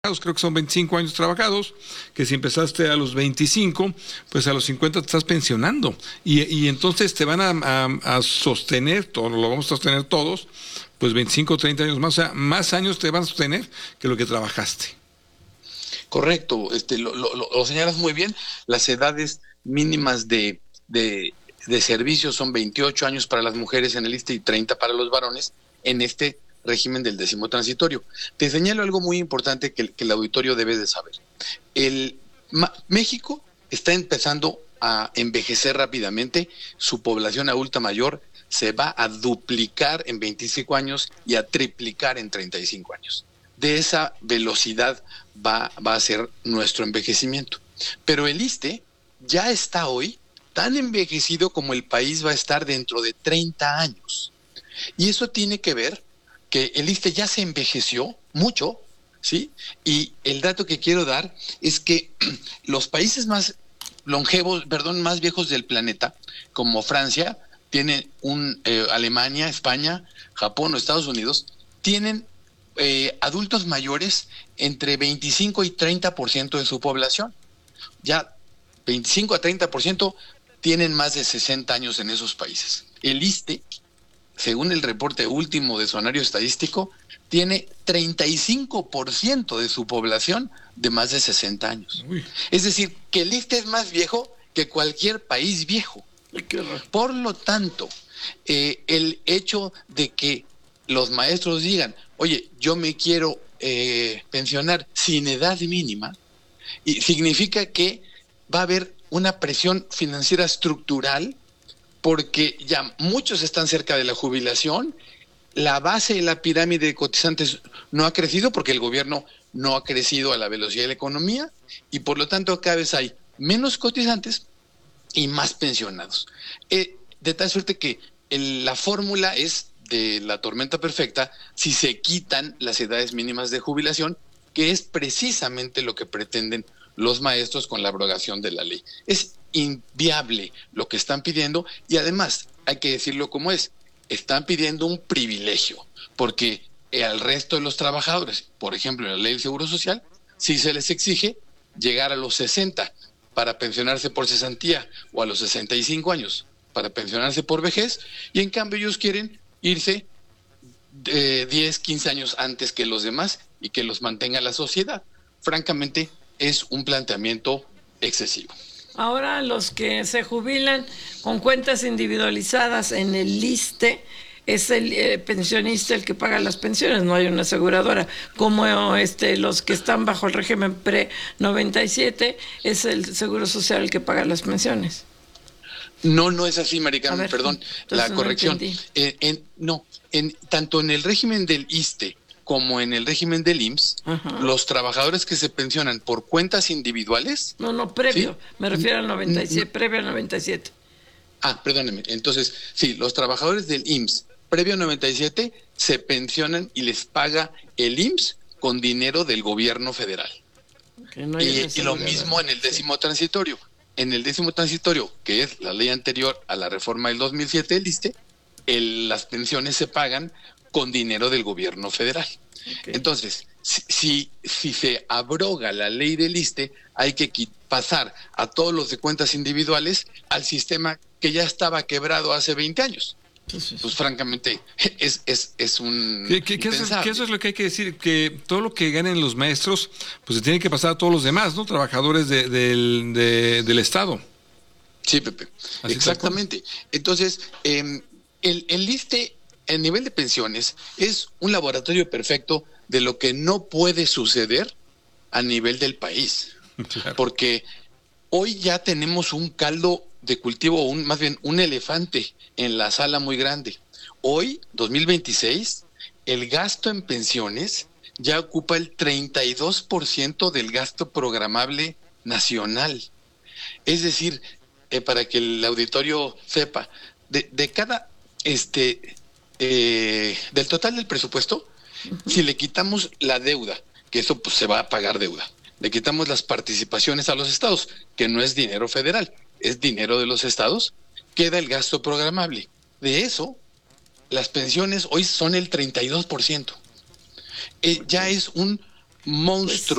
creo que son 25 años trabajados, que si empezaste a los 25, pues a los 50 te estás pensionando. Y entonces te van a sostener, todo, lo vamos a sostener todos, pues 25 o 30 años más, o sea, más años te van a sostener que lo que trabajaste. Correcto, lo señalas muy bien. Las edades mínimas de servicio son 28 años para las mujeres en el ISSSTE y 30 para los varones en este régimen del 10º transitorio. Te señalo algo muy importante que el auditorio debe de saber. México está empezando a envejecer rápidamente, su población adulta mayor se va a duplicar en 25 años y a triplicar en 35 años. De esa velocidad va a ser nuestro envejecimiento. Pero el ISSSTE ya está hoy tan envejecido como el país va a estar dentro de 30 años. Y eso tiene que ver que el ISSSTE ya se envejeció mucho, ¿sí? Y el dato que quiero dar es que los países más más viejos del planeta, como Francia, tienen Alemania, España, Japón o Estados Unidos, tienen adultos mayores entre 25 y 30% de su población. Ya 25 a 30% tienen más de 60 años en esos países. El ISSSTE, según el reporte último de su anuario estadístico, tiene 35% de su población de más de 60 años. Uy. Es decir, que el ISSSTE es más viejo que cualquier país viejo. Por lo tanto, el hecho de que los maestros digan, oye, yo me quiero pensionar sin edad mínima, y significa que va a haber una presión financiera estructural porque ya muchos están cerca de la jubilación, la base de la pirámide de cotizantes no ha crecido porque el gobierno no ha crecido a la velocidad de la economía y por lo tanto cada vez hay menos cotizantes y más pensionados. De tal suerte que la fórmula es de la tormenta perfecta si se quitan las edades mínimas de jubilación, que es precisamente lo que pretenden los maestros con la abrogación de la ley. Es inviable lo que están pidiendo y además, hay que decirlo como es, están pidiendo un privilegio, porque al resto de los trabajadores, por ejemplo, en la ley del Seguro Social, sí se les exige llegar a los 60 para pensionarse por cesantía o a los 65 años para pensionarse por vejez, y en cambio ellos quieren irse 10, 15 años antes que los demás y que los mantenga la sociedad. Francamente, es un planteamiento excesivo. Ahora los que se jubilan con cuentas individualizadas en el ISSSTE, es el pensionista el que paga las pensiones, no hay una aseguradora. Como los que están bajo el régimen pre-97, es el Seguro Social el que paga las pensiones. No es así, Maricarmen, perdón, la corrección. Tanto en el régimen del ISSSTE como en el régimen del IMSS, los trabajadores que se pensionan por cuentas individuales... previo, ¿sí? Me refiero al 97, previo al 97. Perdóneme, entonces, sí, los trabajadores del IMSS, previo al 97, se pensionan y les paga el IMSS con dinero del gobierno federal. Y lo mismo en el 10º transitorio. En el 10º transitorio, que es la ley anterior a la reforma del 2007 del ISSSTE, las pensiones se pagan con dinero del gobierno federal. Okay. Entonces, si se abroga la ley del ISSSTE, hay que pasar a todos los de cuentas individuales al sistema que ya estaba quebrado hace 20 años. Pues francamente, es un... Que eso es lo que hay que decir, que todo lo que ganen los maestros, pues se tiene que pasar a todos los demás, ¿no? Trabajadores del Estado. Sí, Pepe, así exactamente. Entonces, el ISSSTE, el nivel de pensiones, es un laboratorio perfecto de lo que no puede suceder a nivel del país. Claro. Porque hoy ya tenemos un caldo de cultivo, más bien un elefante en la sala muy grande. Hoy, 2026, el gasto en pensiones ya ocupa el 32% del gasto programable nacional. Es decir, para que el auditorio sepa, de cada del total del presupuesto, si le quitamos la deuda, que eso pues se va a pagar deuda, le quitamos las participaciones a los estados, que no es dinero federal, es dinero de los estados, queda el gasto programable. De eso, las pensiones hoy son el 32%. Ya es un monstruo